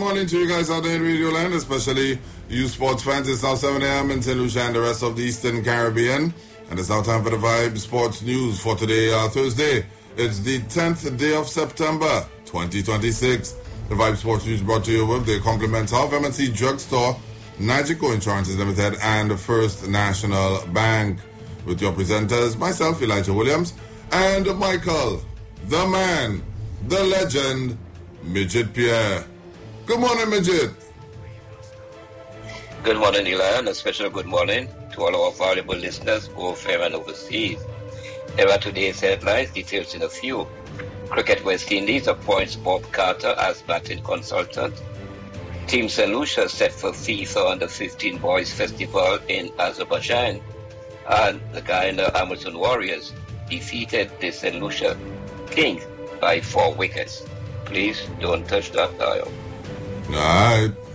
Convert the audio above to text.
morning to you guys out there in Radio Land, especially you sports fans. It's now 7 a.m. in St. Lucia and the rest of the Eastern Caribbean. And it's now time for the Vibe Sports News for today, Thursday. It's the 10th day of September, 2026. The Vibe Sports News brought to you with the compliments of M&C Drugstore, Nagico Insurances Limited, and First National Bank. With your presenters, myself, Elijah Williams, and Michael, the man, the legend, Midget Pierre. Good morning, Midget. Good morning, Eli, and a special good morning to all our valuable listeners, both here and overseas. Here are today's headlines, details in a few. Cricket West Indies appoints Bob Carter as batting consultant. Team St. Lucia set for FIFA Under-15 Boys Festival in Azerbaijan. And the Guyana Hamilton Warriors defeated the St. Lucia Kings by 4 wickets. Please don't touch that dial. All right.